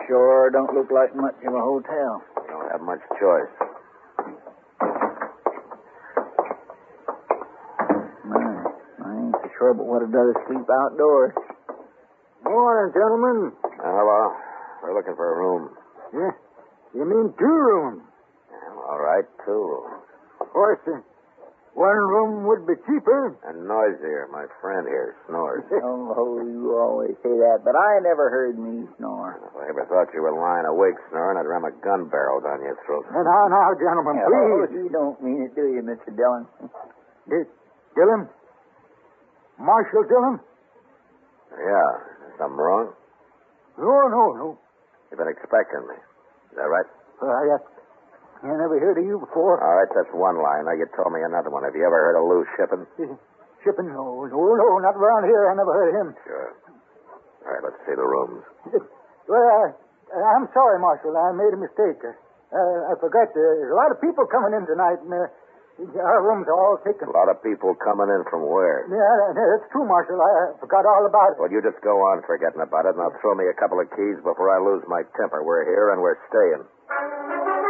sure don't look like much of a hotel. You don't have much choice. I ain't so sure but what I'd rather sleep outdoors. Morning, gentlemen. Hello. We're looking for a room. Yeah? You mean 2 rooms? All right, 2 rooms. Of course, 1 room would be cheaper. And noisier. My friend here snores. Oh, you always say that, but I never heard me snore. If I ever thought you were lying awake snoring, I'd ram a gun barrel down your throat. Now, gentlemen, Oh, please. you don't mean it, do you, Mr. Dillon? Dillon? Marshal Dillon? Yeah. Something wrong? No. You've been expecting me. Is that right? I never heard of you before. All right, that's one line. Now, you told me another one. Have you ever heard of Lou Shippen? Shipping? No, not around here. I never heard of him. Sure. All right, let's see the rooms. Well, I'm sorry, Marshal. I made a mistake. I forgot. There's a lot of people coming in tonight, and our rooms are all taken. A lot of people coming in from where? Yeah, that's true, Marshal. I forgot all about it. Well, you just go on forgetting about it, and I'll throw me a couple of keys before I lose my temper. We're here, and we're staying.